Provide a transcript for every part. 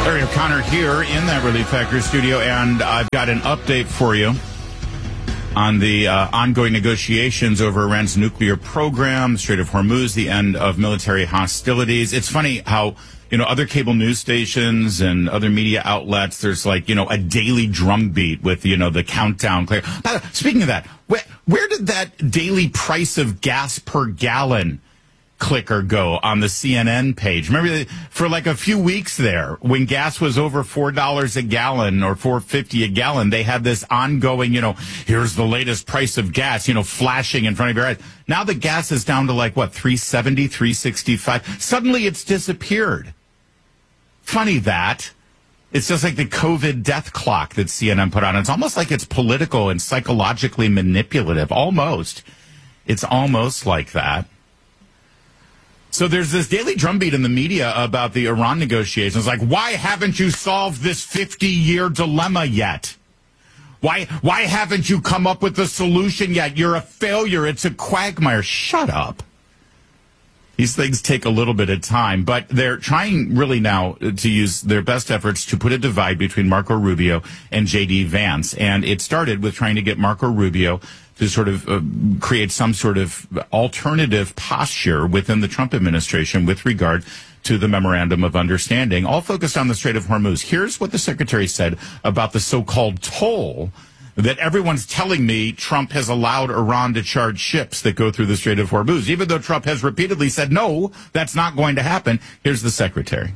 Larry O'Connor here in that Relief Factor studio, and I've got an update for you on the ongoing negotiations over Iran's nuclear program, Strait of Hormuz, the end of military hostilities. It's funny how, other cable news stations and other media outlets, there's a daily drumbeat with, the countdown. Speaking of that, where did that daily price of gas per gallon clicker go on the CNN page? Remember, for a few weeks there, when gas was over $4 a gallon or $4.50 a gallon, they had this ongoing, here's the latest price of gas, flashing in front of your eyes. Now the gas is down to $3.70, $3.65. Suddenly it's disappeared. Funny that. It's just like the COVID death clock that CNN put on. It's almost like it's political and psychologically manipulative. Almost. It's almost like that. So there's this daily drumbeat in the media about the Iran negotiations. Why haven't you solved this 50-year dilemma yet? Why haven't you come up with a solution yet? You're a failure. It's a quagmire. Shut up. These things take a little bit of time, but they're trying really now to use their best efforts to put a divide between Marco Rubio and J.D. Vance. And it started with trying to get Marco Rubio to sort of create some sort of alternative posture within the Trump administration with regard to the Memorandum of Understanding, all focused on the Strait of Hormuz. Here's what the secretary said about the so-called toll that everyone's telling me Trump has allowed Iran to charge ships that go through the Strait of Hormuz, even though Trump has repeatedly said, no, that's not going to happen. Here's the secretary.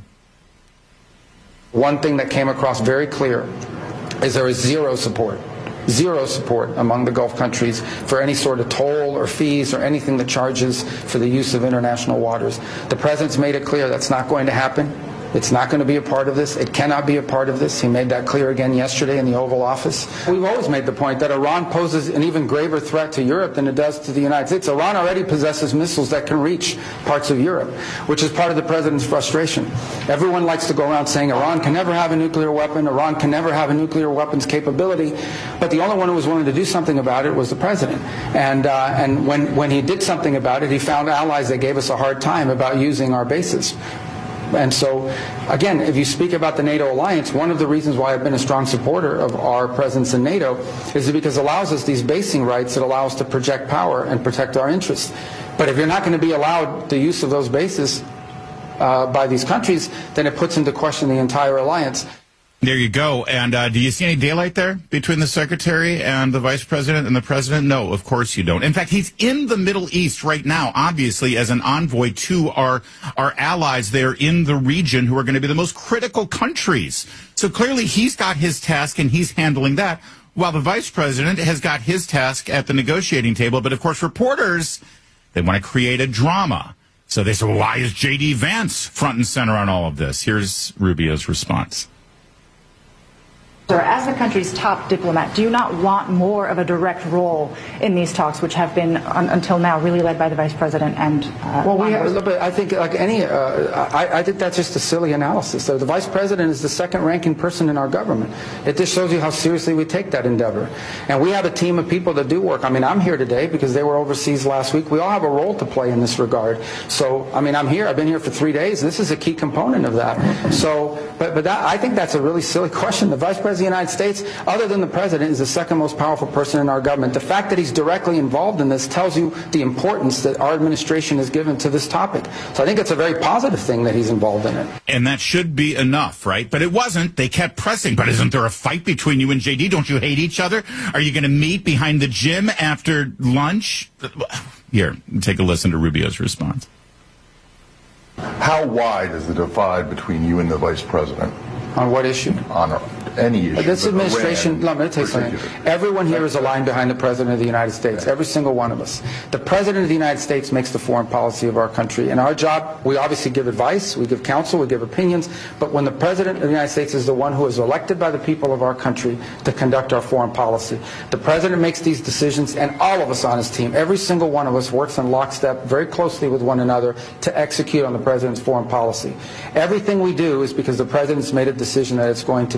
One thing that came across very clear is there is zero support among the Gulf countries for any sort of toll or fees or anything that charges for the use of international waters. The president's made it clear that's not going to happen. It's not going to be a part of this. It cannot be a part of this. He made that clear again yesterday in the Oval Office. We've always made the point that Iran poses an even graver threat to Europe than it does to the United States. Iran already possesses missiles that can reach parts of Europe, which is part of the president's frustration. Everyone likes to go around saying Iran can never have a nuclear weapon, Iran can never have a nuclear weapons capability, but the only one who was willing to do something about it was the president. And when he did something about it, he found allies that gave us a hard time about using our bases. And so, again, if you speak about the NATO alliance, one of the reasons why I've been a strong supporter of our presence in NATO is because it allows us these basing rights that allow us to project power and protect our interests. But if you're not going to be allowed the use of those bases by these countries, then it puts into question the entire alliance. There you go. And do you see any daylight there between the secretary and the vice president and the president? No, of course you don't. In fact, he's in the Middle East right now, obviously, as an envoy to our allies there in the region who are going to be the most critical countries. So clearly he's got his task and he's handling that, while the vice president has got his task at the negotiating table. But, of course, reporters, they want to create a drama. So they say, well, why is J.D. Vance front and center on all of this? Here's Rubio's response. Sir, as the country's top diplomat, do you not want more of a direct role in these talks, which have been, until now, really led by the vice president and well, I think I think that's just a silly analysis. So the vice president is the second-ranking person in our government. It just shows you how seriously we take that endeavor. And we have a team of people that do work. I mean, I'm here today because they were overseas last week. We all have a role to play in this regard. So, I mean, I'm here. I've been here for 3 days. This is a key component of that. So, but that, I think that's a really silly question. The vice president of the United States, other than the president, is the second most powerful person in our government. The fact that he's directly involved in this tells you the importance that our administration has given to this topic. So I think it's a very positive thing that he's involved in it. And that should be enough, right? But it wasn't. They kept pressing. But isn't there a fight between you and JD? Don't you hate each other? Are you going to meet behind the gym after lunch? Here, take a listen to Rubio's response. How wide is the divide between you and the vice president? On what issue? On any issue. This administration, let me tell you something. Everyone here is aligned behind the President of the United States, every single one of us. The President of the United States makes the foreign policy of our country. And our job, we obviously give advice, we give counsel, we give opinions, but when the President of the United States is the one who is elected by the people of our country to conduct our foreign policy, the President makes these decisions, and all of us on his team, every single one of us works in lockstep very closely with one another to execute on the President's foreign policy. Everything we do is because the President's made a decision that it's going to be done.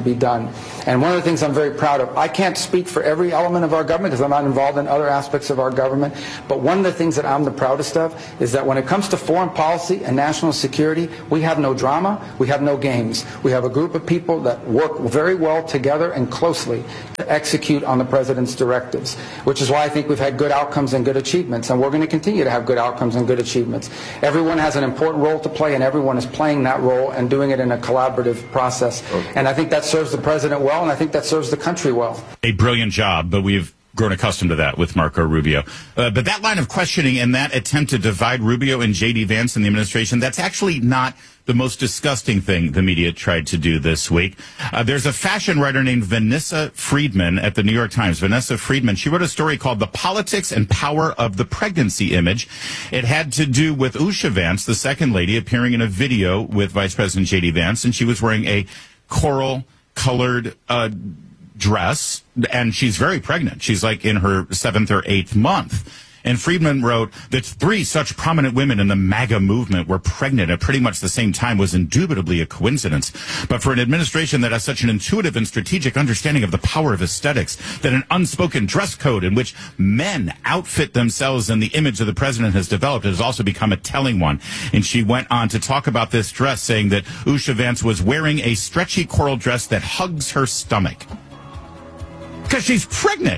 done. And one of the things I'm very proud of, I can't speak for every element of our government because I'm not involved in other aspects of our government, but one of the things that I'm the proudest of is that when it comes to foreign policy and national security, we have no drama, we have no games. We have a group of people that work very well together and closely to execute on the president's directives, which is why I think we've had good outcomes and good achievements, and we're going to continue to have good outcomes and good achievements. Everyone has an important role to play, and everyone is playing that role and doing it in a collaborative process. And I think that serves the president well, and I think that serves the country well. A brilliant job, but we've grown accustomed to that with Marco Rubio. But that line of questioning and that attempt to divide Rubio and J.D. Vance in the administration, that's actually not the most disgusting thing the media tried to do this week. There's a fashion writer named Vanessa Friedman at the New York Times. Vanessa Friedman, she wrote a story called The Politics and Power of the Pregnancy Image. It had to do with Usha Vance, the second lady, appearing in a video with Vice President J.D. Vance, and she was wearing a coral-colored dress, and she's very pregnant. She's like in her 7th or 8th month. And Friedman wrote that 3 such prominent women in the MAGA movement were pregnant at pretty much the same time was indubitably a coincidence. But for an administration that has such an intuitive and strategic understanding of the power of aesthetics, that an unspoken dress code in which men outfit themselves in the image of the president has developed, it has also become a telling one. And she went on to talk about this dress, saying that Usha Vance was wearing a stretchy coral dress that hugs her stomach. Because she's pregnant.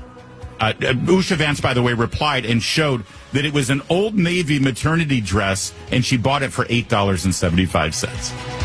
Usha Vance, by the way, replied and showed that it was an Old Navy maternity dress, and she bought it for $8.75.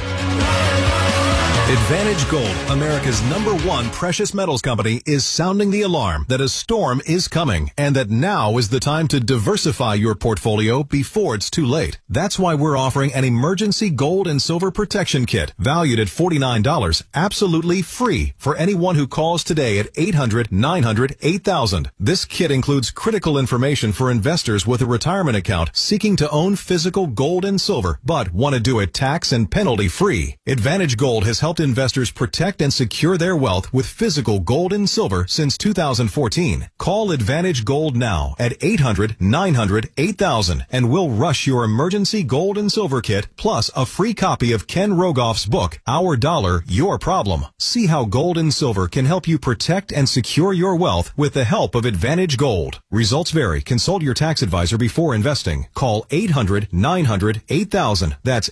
Advantage Gold, America's #1 precious metals company, is sounding the alarm that a storm is coming and that now is the time to diversify your portfolio before it's too late. That's why we're offering an emergency gold and silver protection kit valued at $49, absolutely free for anyone who calls today at 800-900-8000. This kit includes critical information for investors with a retirement account seeking to own physical gold and silver but want to do it tax and penalty free. Advantage Gold has helped investors protect and secure their wealth with physical gold and silver since 2014. Call Advantage Gold now at 800-900-8000 and we'll rush your emergency gold and silver kit plus a free copy of Ken Rogoff's book, Our Dollar, Your Problem. See how gold and silver can help you protect and secure your wealth with the help of Advantage Gold. Results vary. Consult your tax advisor before investing. Call 800-900-8000. That's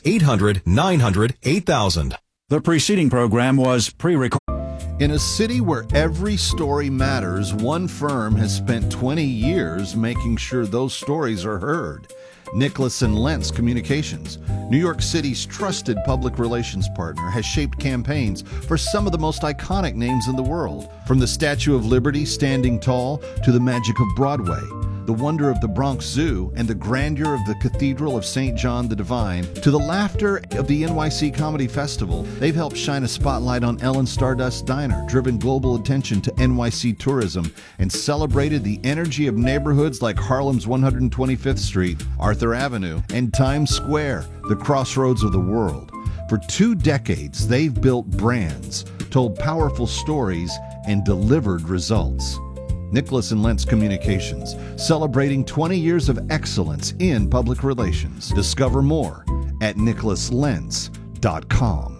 800-900-8000. The preceding program was pre-recorded. In a city where every story matters, one firm has spent 20 years making sure those stories are heard. Nicholas & Lentz Communications, New York City's trusted public relations partner, has shaped campaigns for some of the most iconic names in the world. From the Statue of Liberty standing tall to the magic of Broadway, the wonder of the Bronx Zoo and the grandeur of the Cathedral of St. John the Divine, to the laughter of the NYC Comedy Festival, they've helped shine a spotlight on Ellen Stardust's Diner, driven global attention to NYC tourism, and celebrated the energy of neighborhoods like Harlem's 125th Street, Arthur Avenue, and Times Square, the crossroads of the world. For 2 decades, they've built brands, told powerful stories, and delivered results. Nicholas & Lentz Communications, celebrating 20 years of excellence in public relations. Discover more at nicholaslentz.com.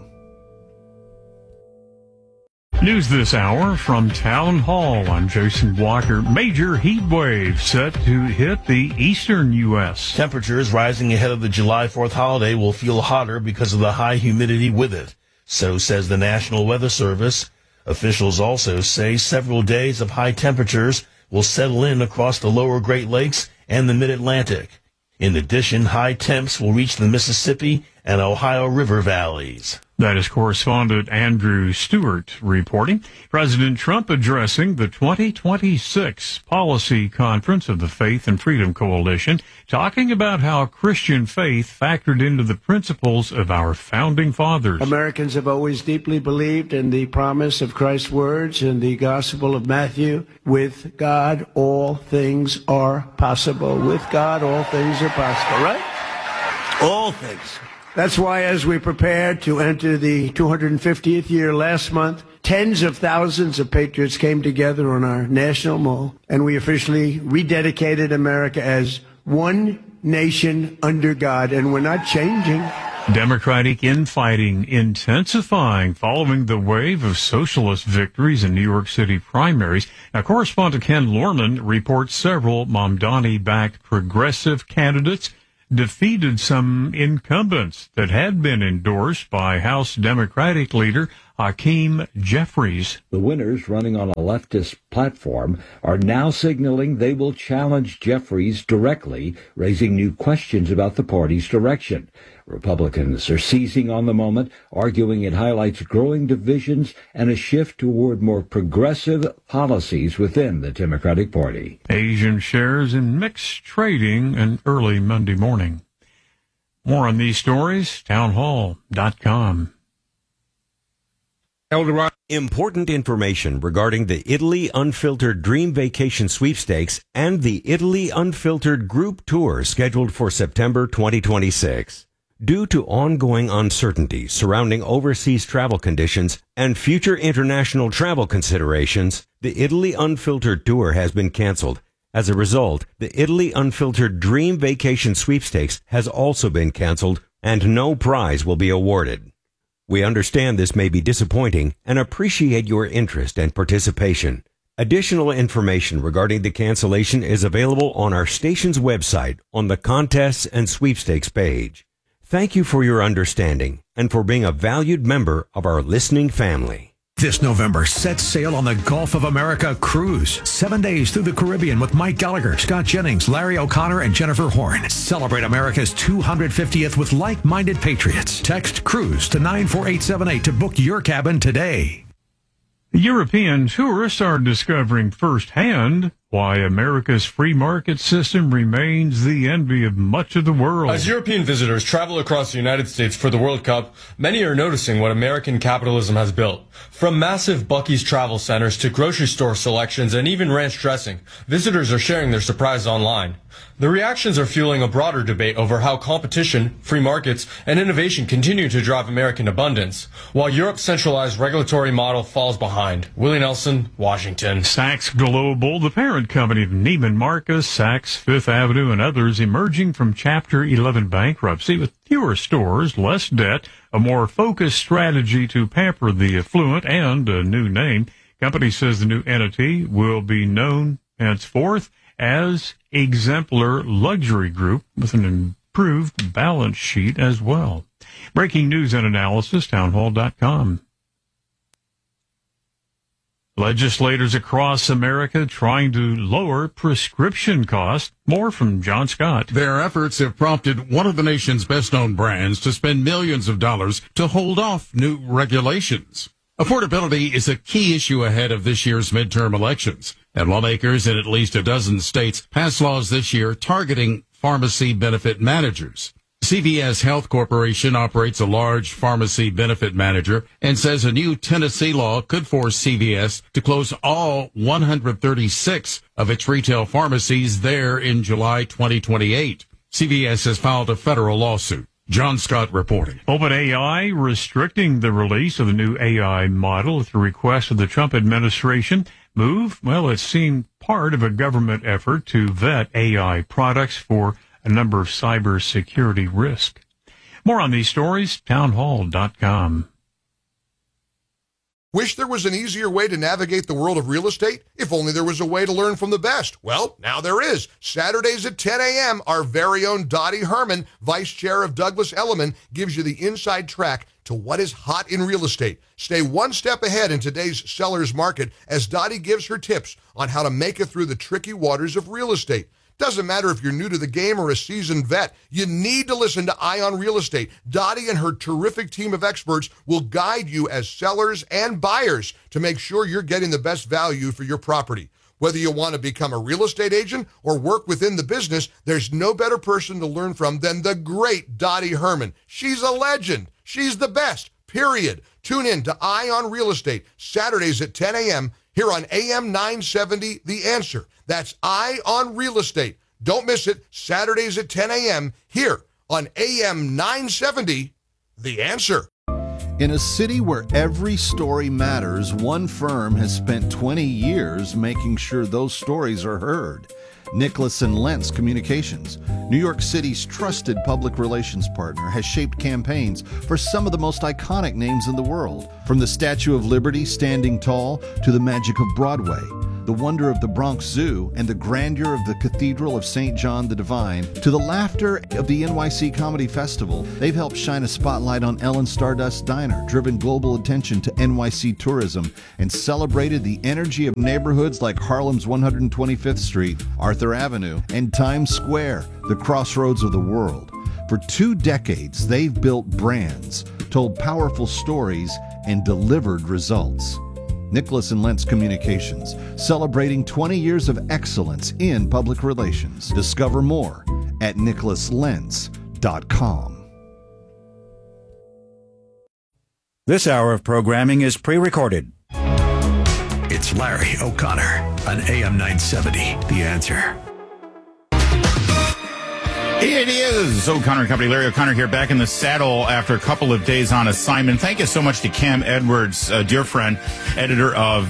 News this hour from Town Hall. I'm Jason Walker. Major heat wave set to hit the eastern U.S. Temperatures rising ahead of the July 4th holiday will feel hotter because of the high humidity with it. So says the National Weather Service. Officials also say several days of high temperatures will settle in across the lower Great Lakes and the Mid-Atlantic. In addition, high temps will reach the Mississippi and Ohio River valleys. That is correspondent Andrew Stewart reporting. President Trump addressing the 2026 Policy Conference of the Faith and Freedom Coalition, talking about how Christian faith factored into the principles of our founding fathers. Americans have always deeply believed in the promise of Christ's words in the Gospel of Matthew. With God, all things are possible. With God, all things are possible, right? All things. That's why as we prepare to enter the 250th year last month, tens of thousands of patriots came together on our National Mall, and we officially rededicated America as one nation under God. And we're not changing. Democratic infighting intensifying following the wave of socialist victories in New York City primaries. Now, correspondent Ken Lorman reports several Mamdani-backed progressive candidates defeated some incumbents that had been endorsed by House Democratic leader Hakeem Jeffries. The winners, running on a leftist platform, are now signaling they will challenge Jeffries directly, raising new questions about the party's direction. Republicans are seizing on the moment, arguing it highlights growing divisions and a shift toward more progressive policies within the Democratic Party. Asian shares in mixed trading an early Monday morning. More on these stories, townhall.com. Important information regarding the Italy Unfiltered Dream Vacation Sweepstakes and the Italy Unfiltered Group Tour scheduled for September 2026. Due to ongoing uncertainty surrounding overseas travel conditions and future international travel considerations, the Italy Unfiltered Tour has been canceled. As a result, the Italy Unfiltered Dream Vacation Sweepstakes has also been canceled, and no prize will be awarded. We understand this may be disappointing and appreciate your interest and participation. Additional information regarding the cancellation is available on our station's website on the Contests and Sweepstakes page. Thank you for your understanding and for being a valued member of our listening family. This November, set sail on the Gulf of America cruise. 7 days through the Caribbean with Mike Gallagher, Scott Jennings, Larry O'Connor, and Jennifer Horn. Celebrate America's 250th with like-minded patriots. Text CRUISE to 94878 to book your cabin today. European tourists are discovering firsthand why America's free market system remains the envy of much of the world. As European visitors travel across the United States for the World Cup, many are noticing what American capitalism has built. From massive Buc-ee's travel centers to grocery store selections and even ranch dressing, visitors are sharing their surprise online. The reactions are fueling a broader debate over how competition, free markets, and innovation continue to drive American abundance, while Europe's centralized regulatory model falls behind. Willie Nelson, Washington. Saks Global, the parent company of Neiman Marcus, Saks, Fifth Avenue, and others, emerging from Chapter 11 bankruptcy with fewer stores, less debt, a more focused strategy to pamper the affluent, and a new name. Company says the new entity will be known henceforth as Exemplar Luxury Group, with an improved balance sheet as well. Breaking news and analysis, townhall.com. Legislators across America trying to lower prescription costs. More from John Scott. Their efforts have prompted one of the nation's best-known brands to spend millions of dollars to hold off new regulations. Affordability is a key issue ahead of this year's midterm elections, and lawmakers in at least a dozen states passed laws this year targeting pharmacy benefit managers. CVS Health Corporation operates a large pharmacy benefit manager and says a new Tennessee law could force CVS to close all 136 of its retail pharmacies there in July 2028. CVS has filed a federal lawsuit. John Scott reporting. OpenAI restricting the release of the new AI model at the request of the Trump administration. Move, well, it seemed part of a government effort to vet AI products for a number of cybersecurity risks. More on these stories, townhall.com. Wish there was an easier way to navigate the world of real estate? If only there was a way to learn from the best. Well, now there is. Saturdays at 10 a.m., our very own Dottie Herman, Vice Chair of Douglas Elliman, gives you the inside track to what is hot in real estate. Stay one step ahead in today's seller's market as Dottie gives her tips on how to make it through the tricky waters of real estate. Doesn't matter if you're new to the game or a seasoned vet, you need to listen to Ion Real Estate. Dottie and her terrific team of experts will guide you as sellers and buyers to make sure you're getting the best value for your property. Whether you want to become a real estate agent or work within the business, there's no better person to learn from than the great Dottie Herman. She's a legend. She's the best, period. Tune in to Ion Real Estate, Saturdays at 10 a.m. here on AM 970, The Answer. That's Ion Real Estate. Don't miss it, Saturdays at 10 a.m. here on AM 970, The Answer. In a city where every story matters, one firm has spent 20 years making sure those stories are heard. Nicholas and Lentz Communications, New York City's trusted public relations partner, has shaped campaigns for some of the most iconic names in the world. From the Statue of Liberty standing tall to the magic of Broadway, the wonder of the Bronx Zoo, and the grandeur of the Cathedral of St. John the Divine, to the laughter of the NYC Comedy Festival, they've helped shine a spotlight on Ellen Stardust's Diner, driven global attention to NYC tourism, and celebrated the energy of neighborhoods like Harlem's 125th Street, Arthur Avenue, and Times Square, the crossroads of the world. For 2 decades, they've built brands, told powerful stories, and delivered results. Nicholas and Lentz Communications, celebrating 20 years of excellence in public relations. Discover more at nicholaslentz.com. This hour of programming is pre-recorded. It's Larry O'Connor on AM 970, The Answer. It is O'Connor and Company. Larry O'Connor here, back in the saddle after a couple of days on assignment. Thank you so much to Cam Edwards, dear friend, editor of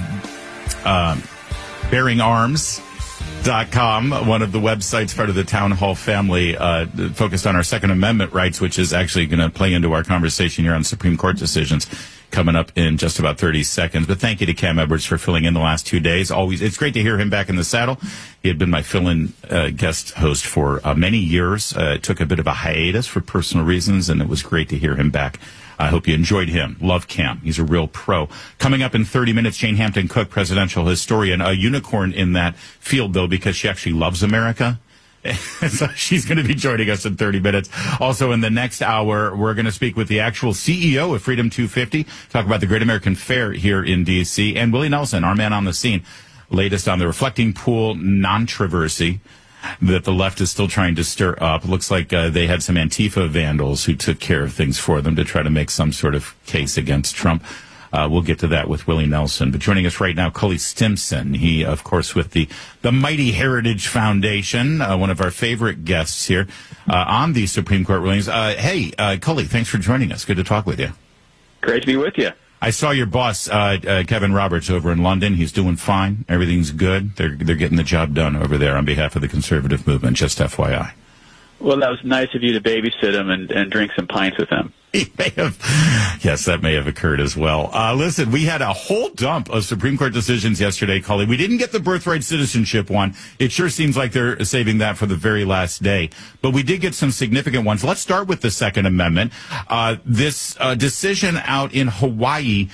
BearingArms.com, one of the websites part of the Town Hall family, focused on our Second Amendment rights, which is actually going to play into our conversation here on Supreme Court decisions coming up in just about 30 seconds. But thank you to Cam Edwards for filling in the last 2 days. Always, it's great to hear him back in the saddle. He had been my fill-in guest host for many years. Took a bit of a hiatus for personal reasons, and it was great to hear him back. I hope you enjoyed him. Love Cam. He's a real pro. Coming up in 30 minutes, Jane Hampton Cook, presidential historian, a unicorn in that field, though, because she actually loves America. So she's going to be joining us in 30 minutes. Also, in the next hour, we're going to speak with the actual CEO of Freedom 250, talk about the Great American Fair here in D.C., and Willie Nelson, our man on the scene, latest on the reflecting pool controversy that the left is still trying to stir up. Looks like they had some Antifa vandals who took care of things for them to try to make some sort of case against Trump. We'll get to that with Willie Nelson. But joining us right now, Cully Stimson. He, of course, with the Mighty Heritage Foundation, one of our favorite guests here on the Supreme Court rulings. Hey, Cully, thanks for joining us. Good to talk with you. Great to be with you. I saw your boss, Kevin Roberts, over in London. He's doing fine. Everything's good. They're getting the job done over there on behalf of the conservative movement, just FYI. Well, that was nice of you to babysit him and drink some pints with him. He may have, yes, that may have occurred as well. Listen, we had a whole dump of Supreme Court decisions yesterday, Cully. We didn't get the birthright citizenship one. It sure seems like they're saving that for the very last day. But we did get some significant ones. Let's start with the Second Amendment. This decision out in Hawaii,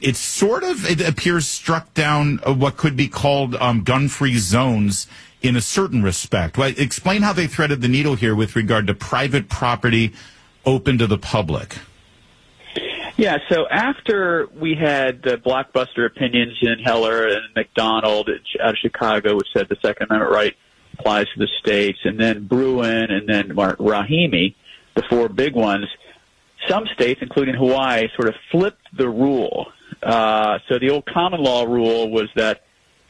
it appears struck down what could be called gun-free zones in a certain respect. Well, explain how they threaded the needle here with regard to private property open to the public. Yeah, so after we had the blockbuster opinions in Heller and McDonald out of Chicago, which said the Second Amendment right applies to the states, and then Bruin and then Rahimi, the 4 big ones, some states, including Hawaii, sort of flipped the rule. So the old common law rule was that,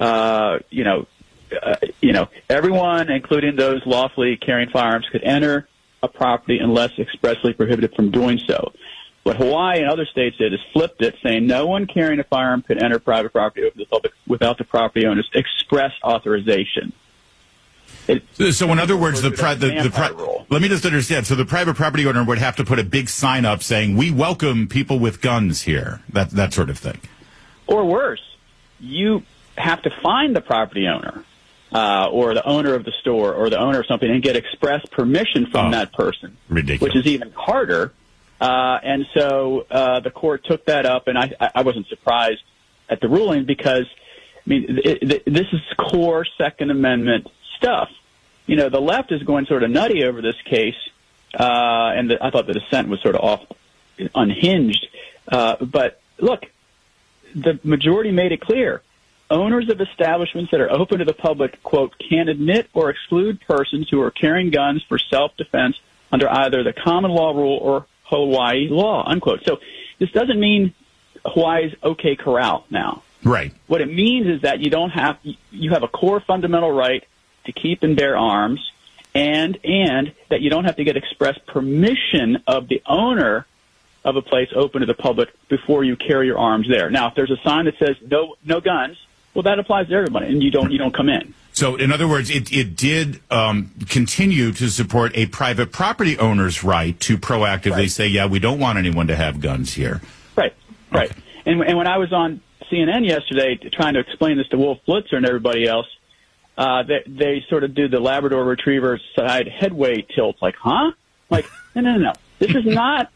everyone, including those lawfully carrying firearms, could enter a property unless expressly prohibited from doing so. What Hawaii and other states did is flipped it, saying no one carrying a firearm could enter private property open to the public without the property owner's express authorization. So, in other words, let me just understand. So, the private property owner would have to put a big sign up saying, "We welcome people with guns here." That sort of thing. Or worse, you have to find the property owner. Or the owner of the store or the owner of something and get express permission from that person. Ridiculous. Which is even harder. And so the court took that up, and I wasn't surprised at the ruling because, this is core Second Amendment stuff. The left is going sort of nutty over this case, and I thought the dissent was sort of unhinged. But look, the majority made it clear. Owners of establishments that are open to the public, quote, can admit or exclude persons who are carrying guns for self-defense under either the common law rule or Hawaii law, unquote. So this doesn't mean Hawaii's okay corral now. Right. What it means is that you have a core fundamental right to keep and bear arms, and that you don't have to get express permission of the owner of a place open to the public before you carry your arms there. Now, if there's a sign that says no guns, well, that applies to everybody, and you don't come in. So, in other words, it did continue to support a private property owner's right to proactively say, yeah, we don't want anyone to have guns here. Right. And when I was on CNN yesterday trying to explain this to Wolf Blitzer and everybody else, they sort of do the Labrador Retriever side headway tilt, like, huh? Like, no. This is not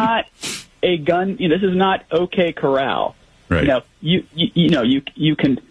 a gun. This is not OK Corral. Right. You can